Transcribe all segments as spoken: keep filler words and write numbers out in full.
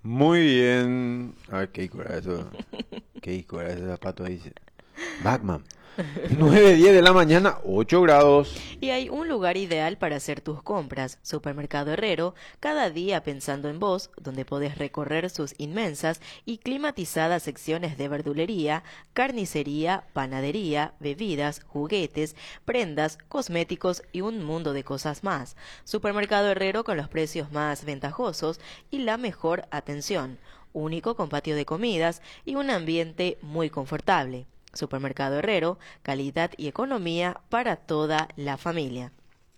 Muy bien. A ver, ¿qué disco era eso? ¿Qué disco era ese zapato ahí? Batman. nueve diez de la mañana, ocho grados. Y hay un lugar ideal para hacer tus compras, Supermercado Herrero, cada día pensando en vos, donde podés recorrer sus inmensas y climatizadas secciones de verdulería, carnicería, panadería, bebidas, juguetes, prendas, cosméticos y un mundo de cosas más. Supermercado Herrero con los precios más ventajosos y la mejor atención, único con patio de comidas y un ambiente muy confortable. Supermercado Herrero, calidad y economía para toda la familia.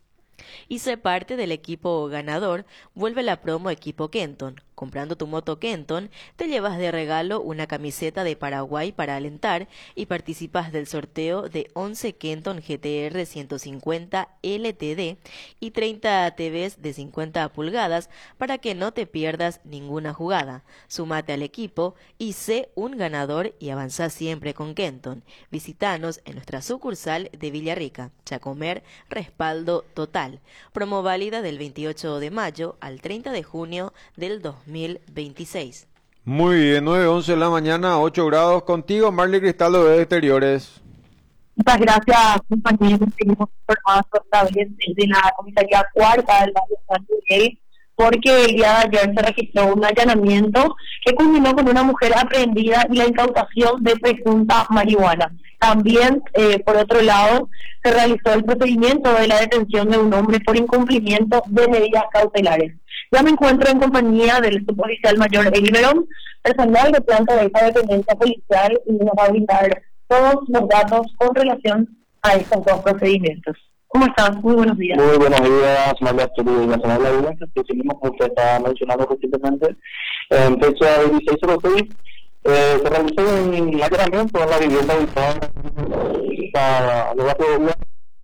Y sé parte del equipo ganador, vuelve la promo Equipo Kenton. Comprando tu moto Kenton, te llevas de regalo una camiseta de Paraguay para alentar y participas del sorteo de once Kenton G T R ciento cincuenta L T D y treinta T Vs de cincuenta pulgadas para que no te pierdas ninguna jugada. Sumate al equipo y sé un ganador y avanzá siempre con Kenton. Visítanos en nuestra sucursal de Villarrica. Chacomer, respaldo total. Promo válida del veintiocho de mayo al treinta de junio del dos mil veintiséis. Muy bien, nueve once de la mañana, ocho grados. Contigo, Marley Cristaldo de Exteriores. Muchas gracias, compañeros. Seguimos informados otra vez desde la comisaría cuarta del barrio San Miguel, porque el día de ayer se registró un allanamiento que culminó con una mujer aprehendida y la incautación de presunta marihuana. También, eh, por otro lado, se realizó el procedimiento de la detención de un hombre por incumplimiento de medidas cautelares. Ya me encuentro en compañía del suboficial mayor Eli Verón, personal de planta de esta dependencia policial, y nos va a brindar todos los datos con relación a estos dos procedimientos. ¿Cómo estás? Muy buenos días. Muy buenos días, María Absoluta Nacional de la Violencia, que seguimos, como usted está mencionando recientemente, en fecha veintiséis cero seis, eh, se realizó un allanamiento en la vivienda ubicada en la lugar de